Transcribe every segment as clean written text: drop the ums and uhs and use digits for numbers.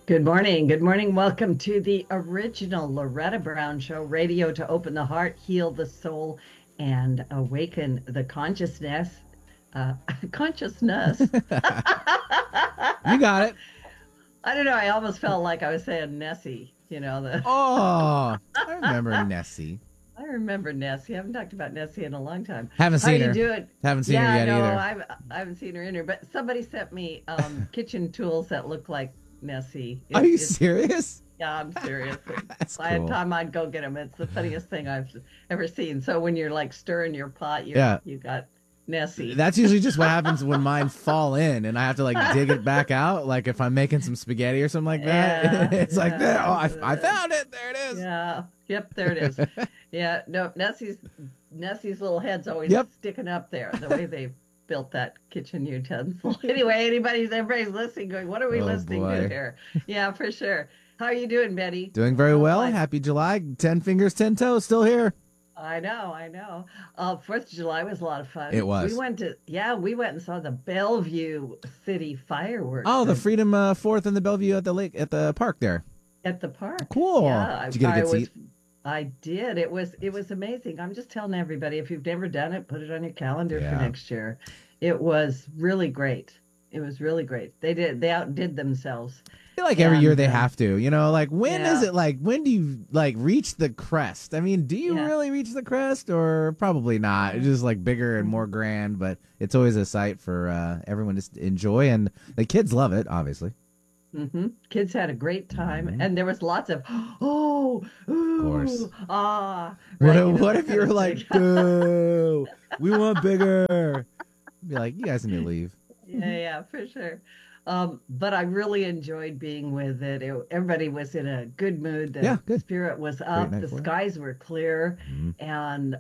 Good morning. Good morning. Welcome to the original Loretta Brown Show, radio to open the heart, heal the soul, and awaken the consciousness. Uh, consciousness. You got I it. don't know. I almost felt like I was saying Nessie. Oh, I remember Nessie. I remember Nessie. I haven't talked about Nessie in a long time. Haven't How seen you her. doing? Haven't seen her Yeah, yet no, either. I haven't seen her in her, but somebody sent me kitchen tools that look like Nessie. Are you It's serious? Yeah, I'm serious. That's By the cool. time I'd go get them, it's the funniest thing I've ever seen. So when you're like stirring your pot, Yeah. you got Nessie. That's usually just what happens when mine fall in and I have to like dig it back out. Like if I'm making some spaghetti or something like that, Yeah, it's like there. Oh, I yeah, found it. There it is. yeah. Yep, there it is. Yeah, no, Nessie's little head's always Yep. sticking up there. The way they built that kitchen utensil. Anyway, everybody's listening, going, "What are we Oh listening to boy. here?" Yeah, for sure. How are you doing, Betty? Doing very How's well. life? Happy July. 10 fingers, 10 toes. Still here. I know, I know. 4th of July was a lot of fun. It was. We went and saw the Bellevue City fireworks Oh, the Freedom Fourth and the Bellevue at the lake at the park there. at the park. Cool. Yeah, Did you get a good seat? I did. It was amazing. I'm just telling everybody, if you've never done it, put it on your calendar for Yeah. next year. It was really great. It was really great. They outdid themselves. Feel like every year And they have to, like when is yeah, it like when do you like reach the crest? I mean, do you yeah. really reach the crest or probably not? It's just like bigger and more grand, but it's always a sight for everyone to enjoy and the kids love it, obviously. Kids had a great time, Hmm. and there was lots of oh, Of course. ooh, ah, What right, if, what that if kind you're of like, thing. boo, we want bigger? Be like, you guys need to leave. Yeah, for sure. But I really enjoyed being with it. Everybody was in a good mood. Yeah, The good. spirit was Great up. night The for it. skies were clear, Mhm. and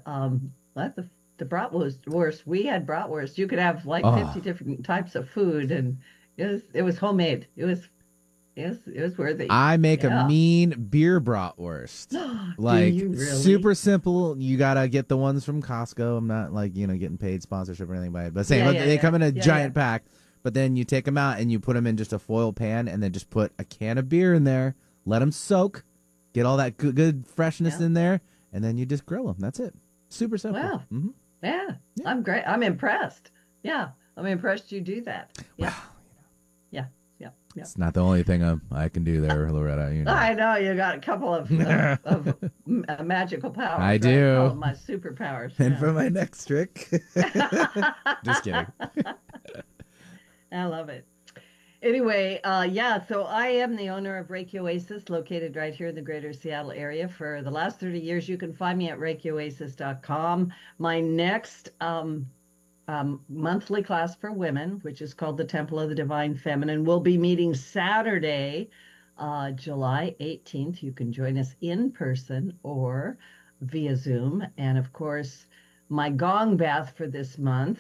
the bratwurst. We had bratwurst. You could have like 50 Oh, different types of food, and it was homemade. It was worthy. I make a Yeah. mean beer bratwurst. Do Like you super really? simple. You gotta get the ones from Costco. I'm not like getting paid sponsorship or anything by it, but same. Yeah, But yeah, they yeah, come in a yeah, yeah. giant pack. But then you take them out and you put them in just a foil pan, and then just put a can of beer in there. Let them soak. Get all that good freshness Yeah. in there, and then you just grill them. That's it. Super simple. Wow. Hmm. Yeah. Yeah. I'm great. I'm impressed. Yeah. I'm impressed you do that. Yeah. Well, Yeah. Yeah. Yeah. it's not the only thing I can do there, Loretta. I know you got a couple of magical I powers, right? Call do. them my superpowers. And Yeah. for my next trick, just kidding. I love it. Anyway, yeah, so I am the owner of Reiki Oasis, located right here in the greater Seattle area. For the last 30 years, you can find me at ReikiOasis.com. My next monthly class for women, which is called the Temple of the Divine Feminine, will be meeting Saturday, July 18th. You can join us in person or via Zoom. And of course, my gong bath for this month.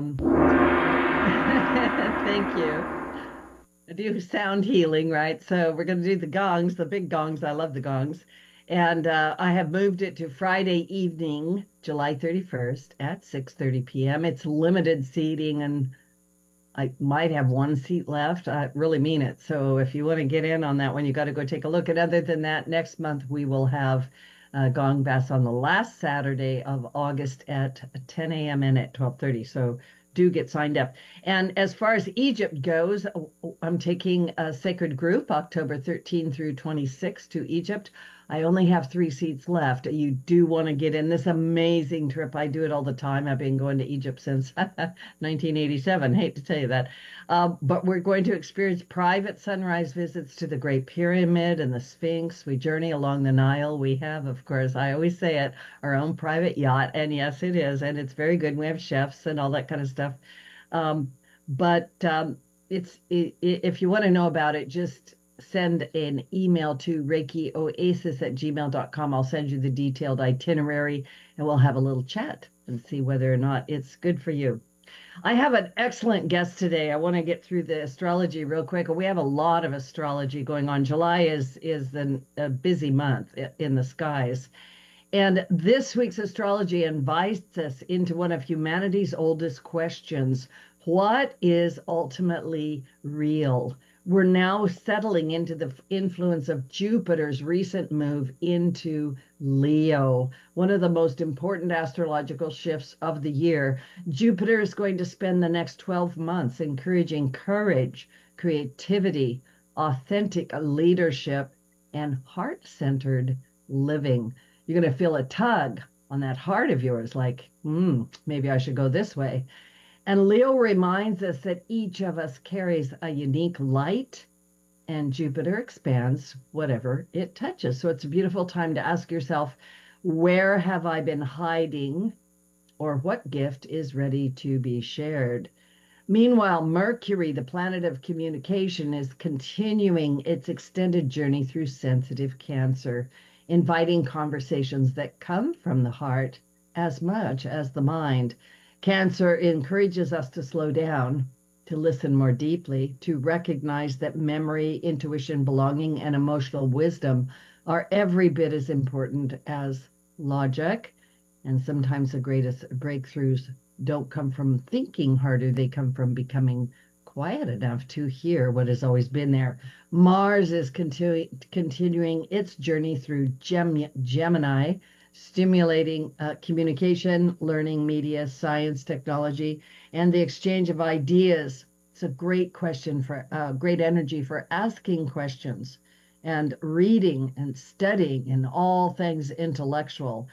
Thank you. I do sound healing, right? So we're going to do the gongs, the big gongs. I love the gongs. And I have moved it to Friday evening, July 31st at 6:30 p.m. It's limited seating, and I might have one seat left. I really mean it. So if you want to get in on that one, you got to go take a look. And other than that, next month we will have Gong Bass on the last Saturday of August at 10 a.m. and at 12:30. So do get signed up. And as far as Egypt goes, I'm taking a sacred group October 13 through 26 to Egypt. I only have 3 seats left. You do want to get in this amazing trip. I do it all the time. I've been going to Egypt since 1987. Hate to tell you that. But we're going to experience private sunrise visits to the Great Pyramid and the Sphinx. We journey along the Nile. We have, of course, I always say it, our own private yacht. And yes, it is. And it's very good. We have chefs and all that kind of stuff. Um, but if you want to know about it, just send an email to reikioasis@gmail.com. I'll send you the detailed itinerary and we'll have a little chat and see whether or not it's good for you. I have an excellent guest today. I want to get through the astrology real quick. We have a lot of astrology going on. July is a busy month in the skies. And this week's astrology invites us into one of humanity's oldest questions. What is ultimately real? We're now settling into the influence of Jupiter's recent move into Leo, one of the most important astrological shifts of the year. Jupiter is going to spend the next 12 months encouraging courage, creativity, authentic leadership, and heart centered living. You're going to feel a tug on that heart of yours, like, maybe I should go this way. And Leo reminds us that each of us carries a unique light, and Jupiter expands whatever it touches. So it's a beautiful time to ask yourself, where have I been hiding, or what gift is ready to be shared? Meanwhile, Mercury, the planet of communication, is continuing its extended journey through sensitive Cancer, inviting conversations that come from the heart as much as the mind. Cancer encourages us to slow down, to listen more deeply, to recognize that memory, intuition, belonging, and emotional wisdom are every bit as important as logic. And sometimes the greatest breakthroughs don't come from thinking harder, they come from becoming quiet enough to hear what has always been there. Mars is continuing its journey through Gemini, stimulating communication, learning, media, science, technology, and the exchange of ideas. It's a great question for great energy for asking questions and reading and studying in all things intellectual.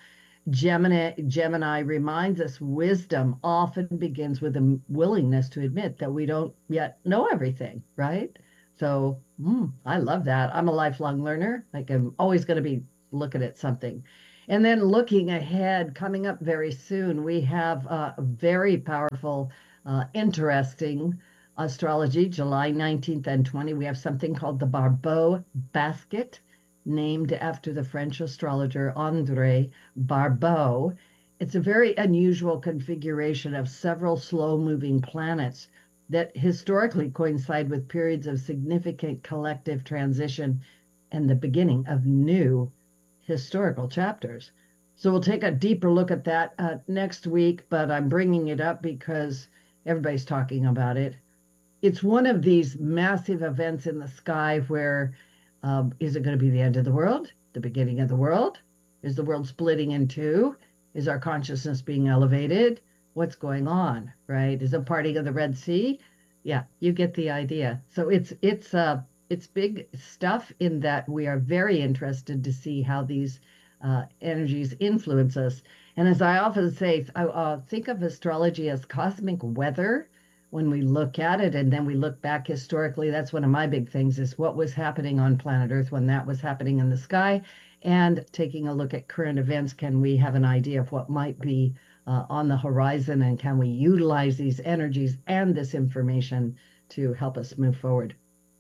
Gemini reminds us wisdom often begins with a willingness to admit that we don't yet know everything, right? So I love that. I'm a lifelong learner. Like I'm always going to be looking at something. And then looking ahead, coming up very soon, we have a very powerful, interesting astrology, July 19th and 20. We have something called the Barbeau basket, named after the French astrologer André Barbeau. It's a very unusual configuration of several slow-moving planets that historically coincide with periods of significant collective transition and the beginning of new historical chapters. So we'll take a deeper look at that next week, but I'm bringing it up because everybody's talking about it. It's one of these massive events in the sky where is it going to be the end of the world, the beginning of the world? Is the world splitting in two? Is our consciousness being elevated? What's going on, right? Is it parting of the Red Sea? Yeah, you get the idea. So it's big stuff in that we are very interested to see how these energies influence us. And as I often say, I think of astrology as cosmic weather when we look at it and then we look back historically. That's one of my big things is what was happening on planet Earth when that was happening in the sky, and taking a look at current events. Can we have an idea of what might be on the horizon, and can we utilize these energies and this information to help us move forward?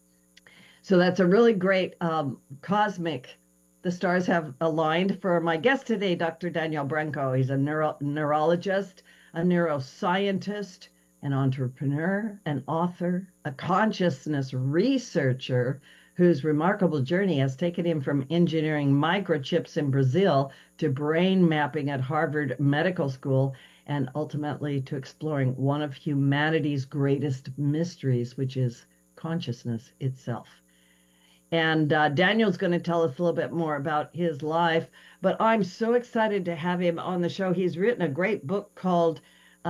So that's a really great cosmic. The stars have aligned for my guest today, Dr. Daniel Branco. He's a neurologist, a neuroscientist, an entrepreneur, an author, a consciousness researcher whose remarkable journey has taken him from engineering microchips in Brazil to brain mapping at Harvard Medical School and ultimately to exploring one of humanity's greatest mysteries, which is consciousness itself. And Daniel's going to tell us a little bit more about his life, but I'm so excited to have him on the show. He's written a great book called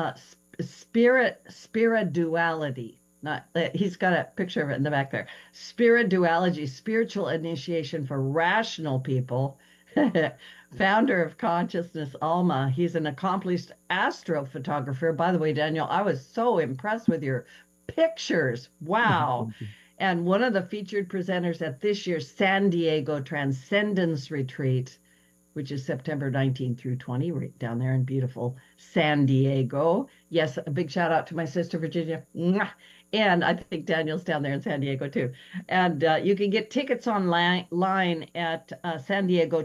Spirituality. Not he's got a picture of it in the back there. Spirituality, spiritual initiation for rational people. Founder of Consciousness Alma. He's an accomplished astrophotographer. By the way, Daniel, I was so impressed with your pictures. Wow. And one of the featured presenters at this year's San Diego Transcendence Retreat, which is September 19 through 20, right down there in beautiful San Diego. Yes, a big shout out to my sister, Virginia. And I think Daniel's down there in San Diego too. And you can get tickets online at San Diego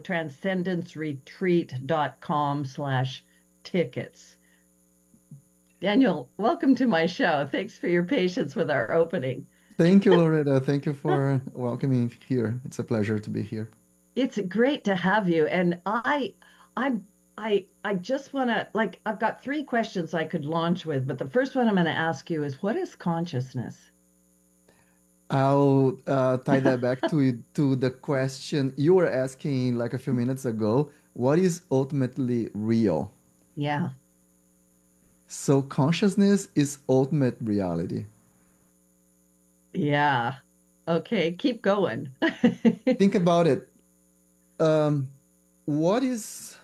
transcendenceretreat.com/tickets. Daniel, welcome to my show. Thanks for your patience with our opening. Thank you, Loretta. Thank you for welcoming me here. It's a pleasure to be here. It's great to have you. And I just want to, like, I've got three questions I could launch with, but the first one I'm going to ask you is, what is consciousness? I'll tie that back to the question you were asking like a few minutes ago. What is ultimately real? Yeah. So consciousness is ultimate reality. Yeah. Okay, keep going. Think about it. Um, what is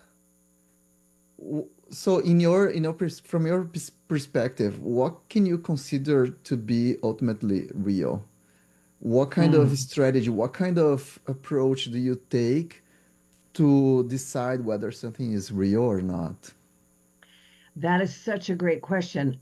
so from your perspective, what can you consider to be ultimately real? What kind of Hmm. strategy, what kind of approach do you take to decide whether something is real or not? That is such a great question.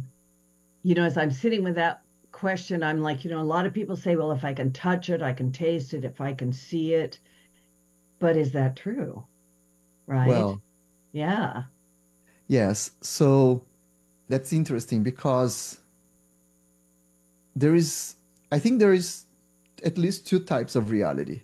As I'm sitting with that question, I'm like, a lot of people say, well, if I can touch it, I can taste it, if I can see it. But is that true? Right? Well, Yeah. yes. So that's interesting because there is, I think there is at least two types of reality.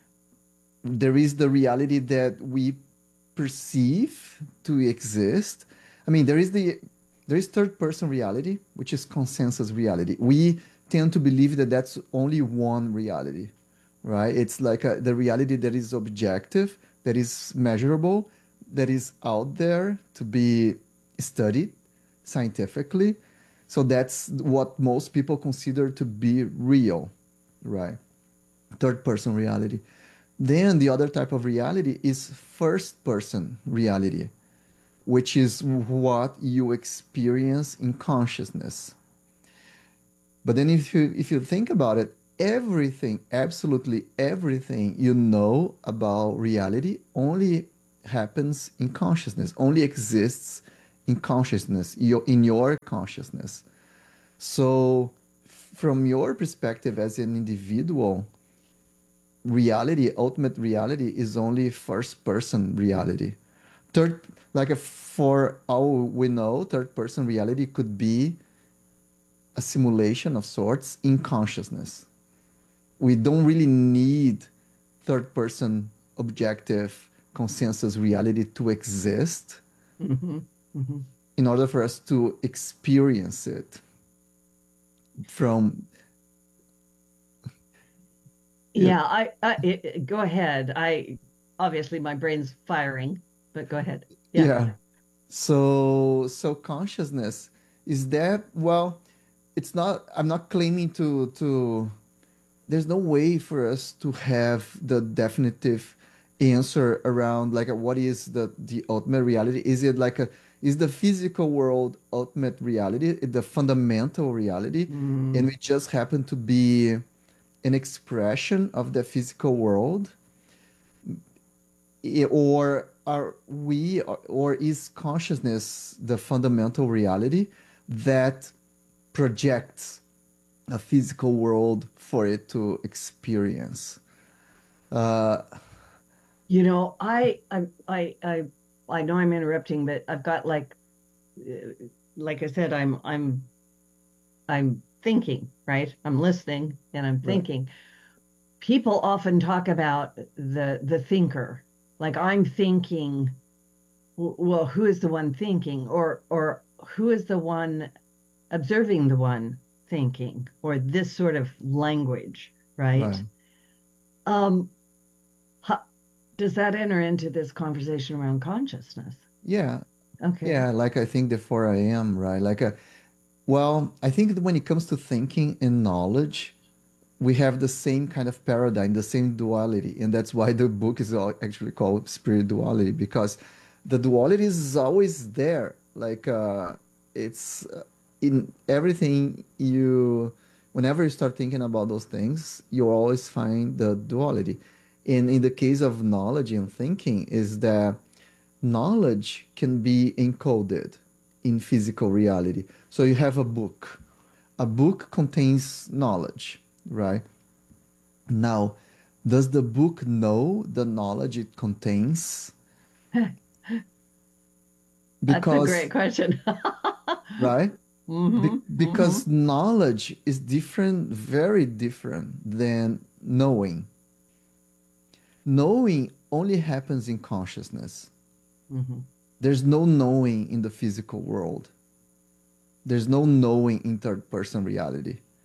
There is the reality that we perceive to exist. I mean, there is third person reality, which is consensus reality. We tend to believe that that's only one reality, right? It's like the reality that is objective, that is measurable, that is out there to be studied scientifically. So that's what most people consider to be real, right? Third person reality. Then the other type of reality is first person reality, which is what you experience in consciousness. But then if you think about it, everything, absolutely everything you know about reality only happens in consciousness, only exists in consciousness, in your consciousness. So from your perspective as an individual, reality, ultimate reality is only first person reality. Third, for all we know, third person reality could be a simulation of sorts in consciousness. We don't really need third person objective consensus reality to exist Hmm. Hmm. in order for us to experience it from yeah Yeah, go ahead. Obviously my brain's firing, but go ahead. Yeah. yeah. So consciousness is that, well, it's not, I'm not claiming to there's no way for us to have the definitive answer around like what is the ultimate reality. Is it like a, is the physical world ultimate reality, the fundamental reality, and Mm. we just happen to be an expression of the physical world? Or are we, or is consciousness the fundamental reality that projects a physical world for it to experience? Uh, I know I'm interrupting, but I've got like I said, I'm thinking, right? I'm listening and I'm right, thinking. People often talk about the thinker. Like I'm thinking, well, who is the one thinking, or who is the one observing the one thinking, or this sort of language, right? right. Um, how, does that enter into this conversation around consciousness? Yeah, Okay. yeah. Like I think the 4 a.m. right? Well, I think that when it comes to thinking and knowledge, we have the same kind of paradigm, the same duality, and that's why the book is actually called Spirit Duality, because the duality is always there. It's in everything you, whenever you start thinking about those things, you always find the duality. And in the case of knowledge and thinking, is that knowledge can be encoded in physical reality. So you have a book. A book contains knowledge, right? Now, does the book know the knowledge it contains? That's a great Because, question. right? Hmm. Hmm. Because knowledge is different, very different than knowing. Knowing only happens in consciousness. Hmm. There's no knowing in the physical world. There's no knowing in third person reality.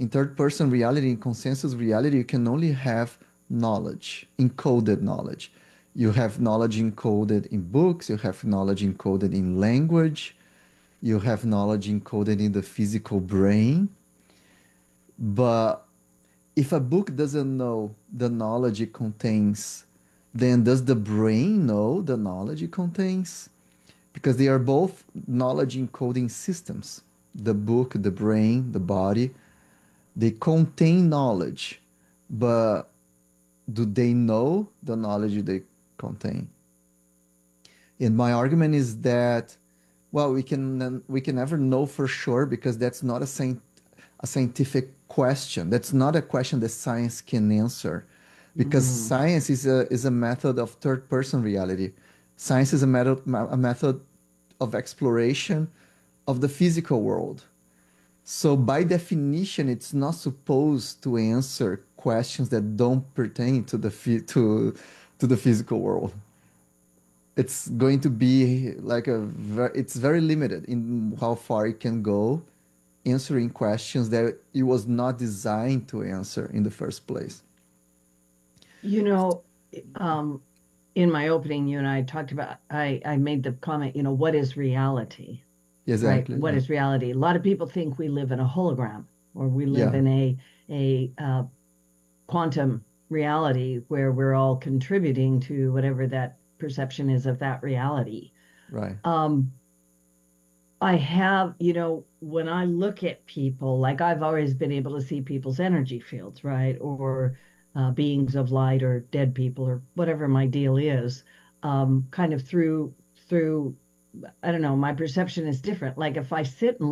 In third person reality, in consensus reality, you can only have knowledge, encoded knowledge. You have knowledge encoded in books, you have knowledge encoded in language, you have knowledge encoded in the physical brain. But if a book doesn't know the knowledge it contains, then does the brain know the knowledge it contains? Because they are both knowledge encoding systems. The book, the brain, the body, they contain knowledge, but do they know the knowledge they contain? And my argument is that, well, we can never know for sure because that's not a scientific question. That's not a question that science can answer, because Mm. science is a method of third person reality. Science is a method of exploration of the physical world. So by definition, it's not supposed to answer questions that don't pertain to the physical world. It's going to be like it's very limited in how far it can go, answering questions that it was not designed to answer in the first place. You know, um, in my opening, you and I talked about, I made the comment, what is reality, right? Exactly. What Yeah. is reality? A lot of people think we live in a hologram or we live Yeah. in a quantum reality where we're all contributing to whatever that perception is of that reality. Right. Um, I have, when I look at people, like I've always been able to see people's energy fields, right? Or beings of light or dead people or whatever my deal is, kind of through, I don't know, my perception is different. Like if I sit and